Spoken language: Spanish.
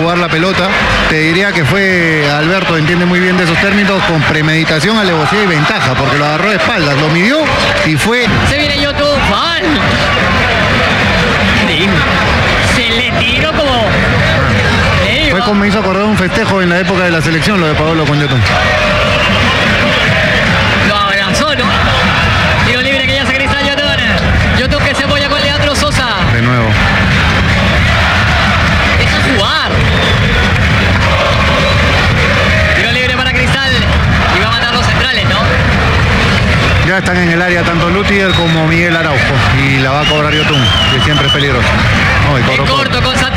jugar la pelota. Te diría que fue, Alberto entiende muy bien de esos términos, con premeditación, alevosía y ventaja, porque lo agarró de espaldas, lo midió y fue... Se viene YouTube, ¡fan! Se le tiró como... Fue como me hizo acordar un festejo en la época de la selección, lo de Paolo con Yotun. Lo abrazó, ¿no? Tiro libre que ya se Cristal Yotun. Yotun que se apoya con Leandro Sosa. De nuevo. Deja jugar. Tiro libre para Cristal. Y va a mandar los centrales, ¿no? Ya están en el área tanto Lutiger como Miguel Araujo. Y la va a cobrar Yotun, que siempre es peligroso. No, en corto con Santa